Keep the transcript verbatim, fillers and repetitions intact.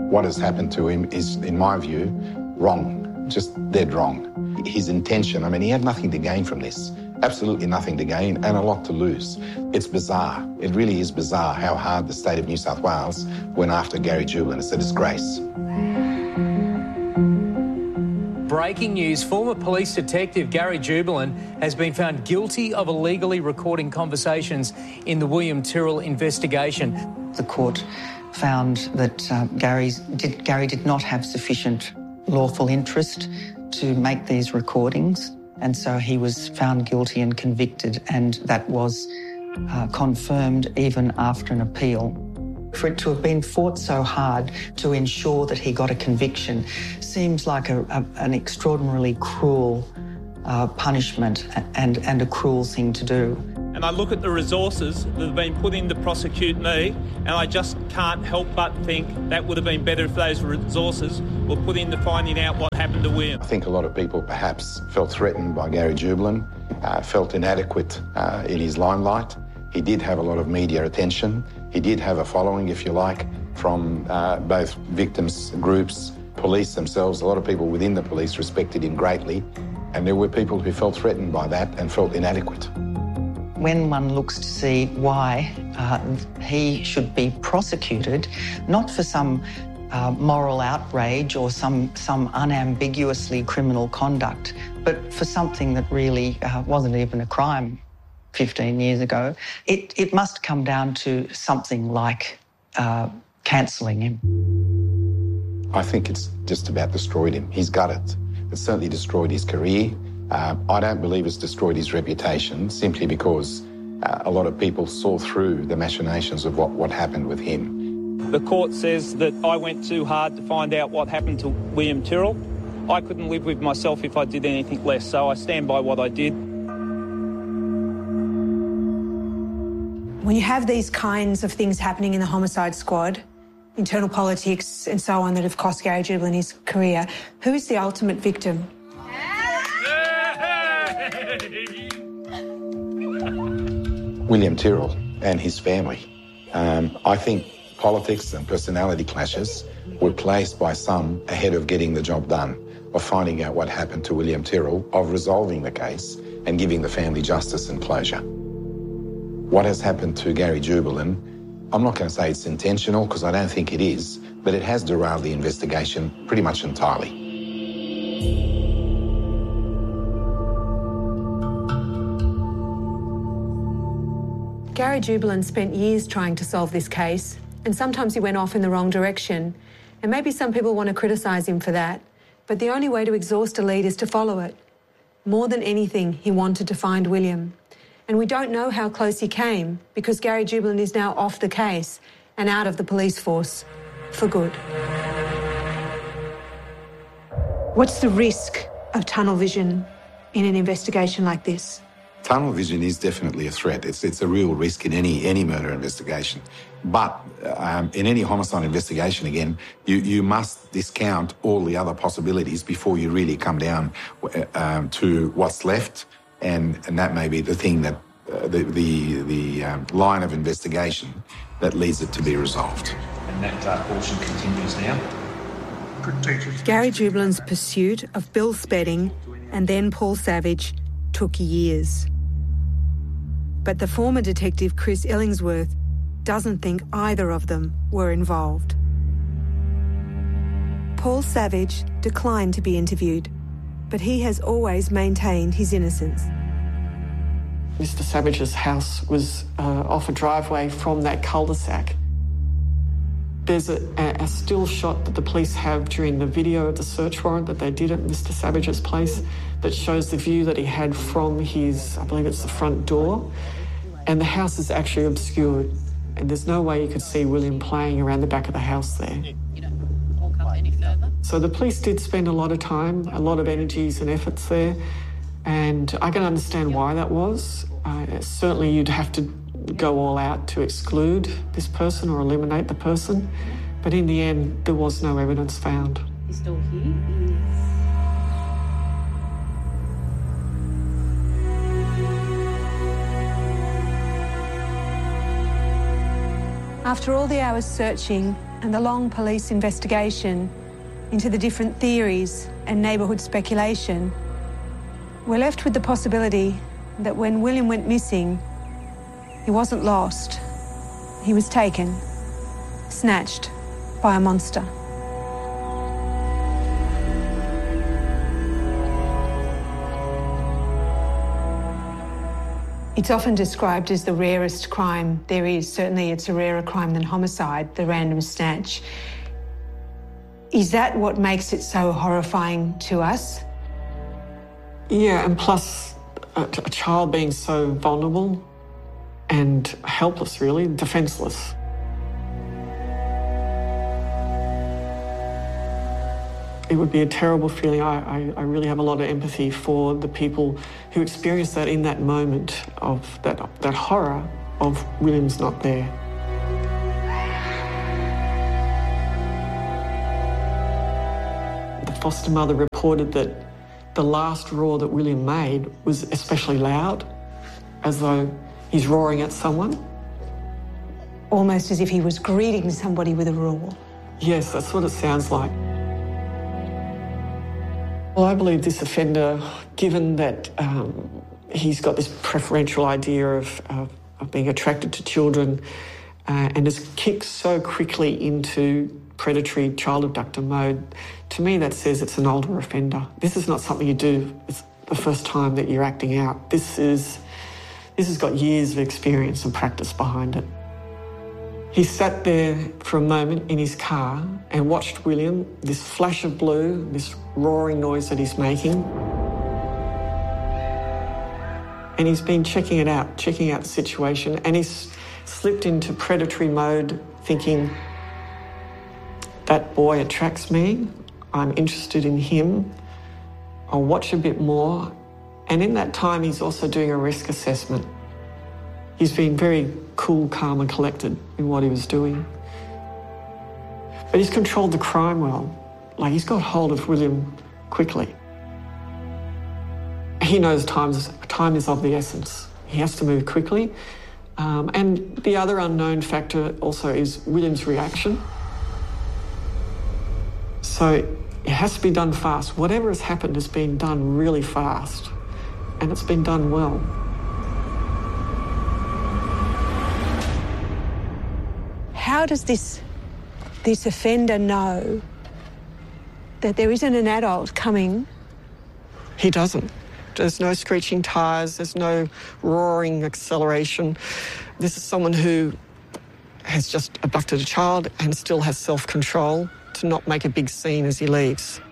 What has happened to him is, in my view, wrong, just dead wrong. His intention, I mean, he had nothing to gain from this, absolutely nothing to gain and a lot to lose. It's bizarre. It really is bizarre how hard the state of New South Wales went after Gary Jubelin. It's a disgrace. Breaking news, former police detective Gary Jubelin has been found guilty of illegally recording conversations in the William Tyrrell investigation. The court found that uh, Gary's, did, Gary did not have sufficient lawful interest to make these recordings, and so he was found guilty and convicted, and that was uh, confirmed even after an appeal. For it to have been fought so hard to ensure that he got a conviction seems like a, a, an extraordinarily cruel uh, punishment and, and a cruel thing to do. And I look at the resources that have been put in to prosecute me, and I just can't help but think that would have been better if those resources were put into finding out what happened to William. I think a lot of people perhaps felt threatened by Gary Jubelin, uh, felt inadequate uh, in his limelight. He did have a lot of media attention. He did have a following, if you like, from uh, both victims' groups, police themselves. A lot of people within the police respected him greatly, and there were people who felt threatened by that and felt inadequate. When one looks to see why uh, he should be prosecuted, not for some uh, moral outrage or some, some unambiguously criminal conduct, but for something that really uh, wasn't even a crime fifteen years ago, it, it must come down to something like uh, cancelling him. I think it's just about destroyed him. He's got it. It's certainly destroyed his career. Uh, I don't believe it's destroyed his reputation simply because uh, a lot of people saw through the machinations of what, what happened with him. The court says that I went too hard to find out what happened to William Tyrrell. I couldn't live with myself if I did anything less, so I stand by what I did. When you have these kinds of things happening in the homicide squad, internal politics and so on that have cost Gary Jubelin his career, who is the ultimate victim? William Tyrrell and his family. Um, I think politics and personality clashes were placed by some ahead of getting the job done, of finding out what happened to William Tyrrell, of resolving the case and giving the family justice and closure. What has happened to Gary Jubelin, I'm not going to say it's intentional because I don't think it is, but it has derailed the investigation pretty much entirely. Gary Jubelin spent years trying to solve this case, and sometimes he went off in the wrong direction. And maybe some people want to criticise him for that, but the only way to exhaust a lead is to follow it. More than anything, he wanted to find William. And we don't know how close he came because Gary Jubelin is now off the case and out of the police force for good. What's the risk of tunnel vision in an investigation like this? Tunnel vision is definitely a threat. It's, it's a real risk in any, any murder investigation. But um, in any homicide investigation, again, you, you must discount all the other possibilities before you really come down um, to what's left. And, and that may be the thing that, uh, the, the, the um, line of investigation that leads it to be resolved. And that uh, portion continues now. Gary Jubelin's pursuit of Bill Spedding and then Paul Savage took years. But the former detective Chris Ellingsworth doesn't think either of them were involved. Paul Savage declined to be interviewed, but he has always maintained his innocence. Mister Savage's house was uh, off a driveway from that cul-de-sac. There's a, a still shot that the police have during the video of the search warrant that they did at Mister Savage's place that shows the view that he had from his, I believe it's the front door, and the house is actually obscured, and there's no way you could see William playing around the back of the house there. So the police did spend a lot of time, a lot of energies and efforts there, and I can understand why that was. Uh, certainly you'd have to go all out to exclude this person or eliminate the person, but in the end there was no evidence found. He's still here? After all the hours searching and the long police investigation into the different theories and neighbourhood speculation, we're left with the possibility that when William went missing, he wasn't lost. He was taken, snatched by a monster. It's often described as the rarest crime there is. Certainly it's a rarer crime than homicide, the random snatch. Is that what makes it so horrifying to us? Yeah, and plus a, a child being so vulnerable and helpless, really, defenceless. It would be a terrible feeling. I, I, I really have a lot of empathy for the people who experience that in that moment of that, that horror of William's not there. The foster mother reported that the last roar that William made was especially loud, as though he's roaring at someone. Almost as if he was greeting somebody with a roar. Yes, that's what it sounds like. Well, I believe this offender, given that um, he's got this preferential idea of, of, of being attracted to children uh, and has kicked so quickly into predatory child abductor mode, to me that says it's an older offender. This is not something you do it's the first time that you're acting out. This is, this has got years of experience and practice behind it. He sat there for a moment in his car and watched William, this flash of blue, this roaring noise that he's making. And he's been checking it out, checking out the situation, and he's slipped into predatory mode, thinking, that boy attracts me, I'm interested in him, I'll watch a bit more. And in that time, he's also doing a risk assessment. He's been very cool, calm and collected in what he was doing. But he's controlled the crime well. Like, he's got hold of William quickly. He knows time is, time is of the essence. He has to move quickly. Um, and the other unknown factor also is William's reaction. So it has to be done fast. Whatever has happened has been done really fast, and it's been done well. How does this, this offender know that there isn't an adult coming? He doesn't. There's no screeching tyres, there's no roaring acceleration. This is someone who has just abducted a child and still has self-control to not make a big scene as he leaves.